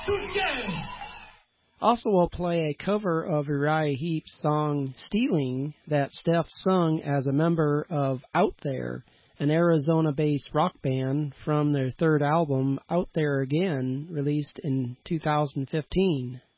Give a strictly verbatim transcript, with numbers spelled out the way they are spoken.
Also, we'll play a cover of Uriah Heep's song Stealing that Steph sung as a member of Out There, an Arizona-based rock band from their third album, Out There Again, released in two thousand fifteen.